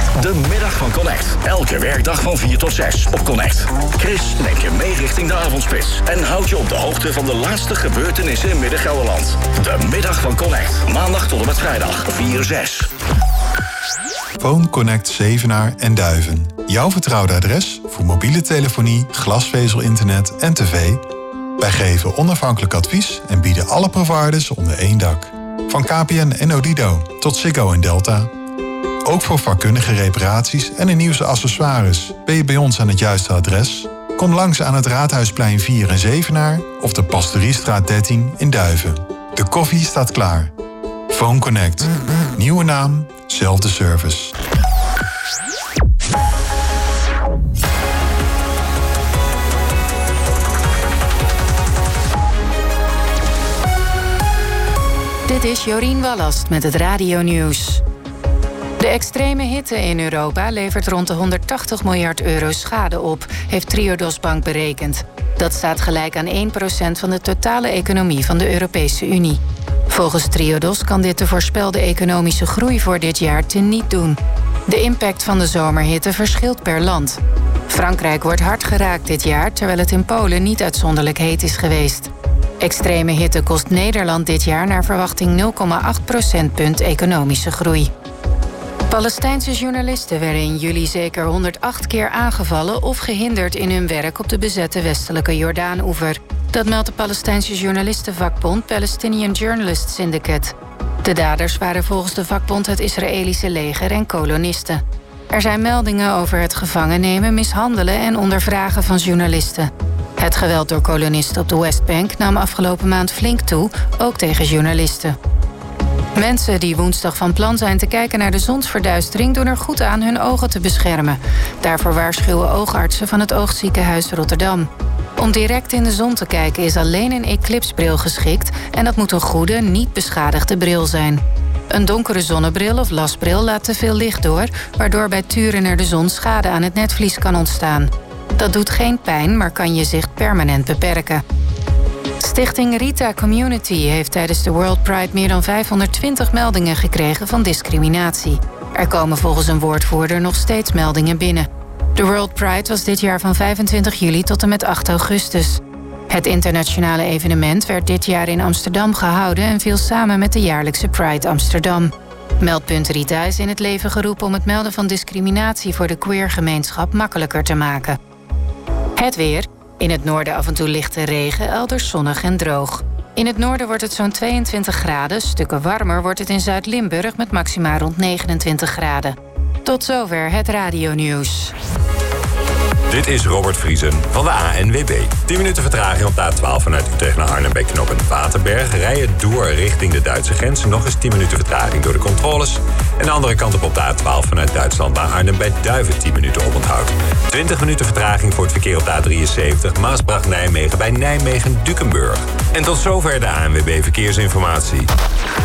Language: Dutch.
De middag van Connect. Elke werkdag van 4 tot 6 op Connect. Chris neemt je mee richting de avondspits en houdt je op de hoogte van de laatste gebeurtenissen in Midden-Gelderland. De middag van Connect. Maandag tot en met vrijdag 4-6. Phone Connect Zevenaar en Duiven. Jouw vertrouwde adres voor mobiele telefonie, glasvezel-internet en tv. Wij geven onafhankelijk advies en bieden alle providers onder één dak. Van KPN en Odido tot Ziggo en Delta. Ook voor vakkundige reparaties en de nieuwste accessoires ben je bij ons aan het juiste adres. Kom langs aan het Raadhuisplein 4 in Zevenaar of de Pastoriestraat 13 in Duiven. De koffie staat klaar. Phone Connect. Nieuwe naam, zelfde service. Dit is Jorien Wallast met het Radio-nieuws. De extreme hitte in Europa levert rond de 180 miljard euro schade op, heeft Triodos Bank berekend. Dat staat gelijk aan 1% van de totale economie van de Europese Unie. Volgens Triodos kan dit de voorspelde economische groei voor dit jaar teniet doen. De impact van de zomerhitte verschilt per land. Frankrijk wordt hard geraakt dit jaar, terwijl het in Polen niet uitzonderlijk heet is geweest. Extreme hitte kost Nederland dit jaar naar verwachting 0,8 procentpunt economische groei. Palestijnse journalisten werden in juli zeker 108 keer aangevallen of gehinderd in hun werk op de bezette westelijke Jordaan-oever. Dat meldt de Palestijnse journalistenvakbond Palestinian Journalist Syndicate. De daders waren volgens de vakbond het Israëlische leger en kolonisten. Er zijn meldingen over het gevangen nemen, mishandelen en ondervragen van journalisten. Het geweld door kolonisten op de Westbank nam afgelopen maand flink toe, ook tegen journalisten. Mensen die woensdag van plan zijn te kijken naar de zonsverduistering doen er goed aan hun ogen te beschermen. Daarvoor waarschuwen oogartsen van het Oogziekenhuis Rotterdam. Om direct in de zon te kijken is alleen een eclipsbril geschikt en dat moet een goede, niet beschadigde bril zijn. Een donkere zonnebril of lasbril laat te veel licht door, waardoor bij turen naar de zon schade aan het netvlies kan ontstaan. Dat doet geen pijn, maar kan je zicht permanent beperken. Stichting Rita Community heeft tijdens de World Pride meer dan 520 meldingen gekregen van discriminatie. Er komen volgens een woordvoerder nog steeds meldingen binnen. De World Pride was dit jaar van 25 juli tot en met 8 augustus. Het internationale evenement werd dit jaar in Amsterdam gehouden en viel samen met de jaarlijkse Pride Amsterdam. Meldpunt Rita is in het leven geroepen om het melden van discriminatie voor de queergemeenschap makkelijker te maken. Het weer. In het noorden af en toe lichte regen, elders zonnig en droog. In het noorden wordt het zo'n 22 graden. Stukken warmer wordt het in Zuid-Limburg met maxima rond 29 graden. Tot zover het Radio-nieuws. Dit is Robert Vriesen van de ANWB. 10 minuten vertraging op de A12 vanuit Utrecht naar Arnhem bij knooppunt Waterberg. Rijden door richting de Duitse grens. Nog eens 10 minuten vertraging door de controles. En de andere kant op de A12 vanuit Duitsland naar Arnhem bij Duiven 10 minuten oponthoud. 20 minuten vertraging voor het verkeer op de A73 Maasbracht-Nijmegen bij Nijmegen-Dukenburg. En tot zover de ANWB Verkeersinformatie.